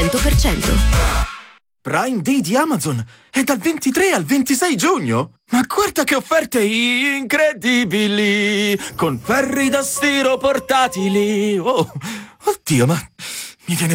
100%. Prime Day di Amazon è dal 23 al 26 giugno. Ma guarda che offerte incredibili! Con ferri da stiro portatili. Oh, oddio, ma mi viene